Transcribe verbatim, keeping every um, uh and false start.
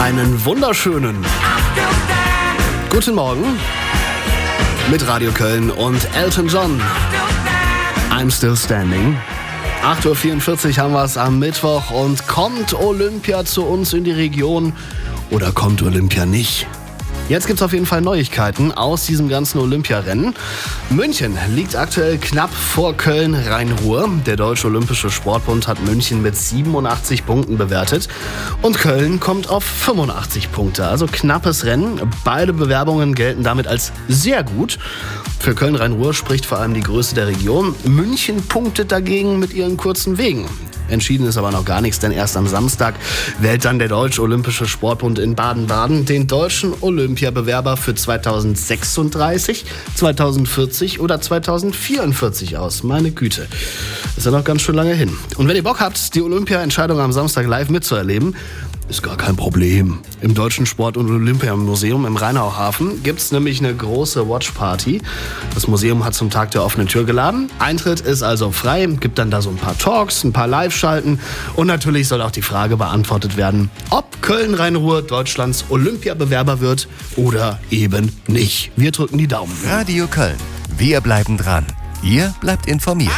Einen wunderschönen guten Morgen mit Radio Köln und Elton John. I'm Still Standing. acht Uhr vierundvierzig haben wir es am Mittwoch und kommt Olympia zu uns in die Region oder kommt Olympia nicht? Jetzt gibt es auf jeden Fall Neuigkeiten aus diesem ganzen Olympiarennen. München liegt aktuell knapp vor Köln-Rhein-Ruhr. Der Deutsche Olympische Sportbund hat München mit siebenundachtzig Punkten bewertet und Köln kommt auf fünfundachtzig Punkte. Also knappes Rennen. Beide Bewerbungen gelten damit als sehr gut. Für Köln-Rhein-Ruhr spricht vor allem die Größe der Region. München punktet dagegen mit ihren kurzen Wegen. Entschieden ist aber noch gar nichts, denn erst am Samstag wählt dann der Deutsche Olympische Sportbund in Baden-Baden den deutschen Olympiabewerber für zweitausendsechsunddreißig, zweitausendvierzig oder zweitausendvierundvierzig aus. Meine Güte, ist ja noch ganz schön lange hin. Und wenn ihr Bock habt, die Olympia-Entscheidung am Samstag live mitzuerleben, ist gar kein Problem. Im Deutschen Sport- und Olympiamuseum im Rheinauhafen gibt es nämlich eine große Watchparty. Das Museum hat zum Tag der offenen Tür geladen. Eintritt ist also frei, gibt dann da so ein paar Talks, ein paar Live-Schalten und natürlich soll auch die Frage beantwortet werden, ob Köln-Rhein-Ruhr Deutschlands Olympiabewerber wird oder eben nicht. Wir drücken die Daumen. Radio Köln. Wir bleiben dran. Ihr bleibt informiert.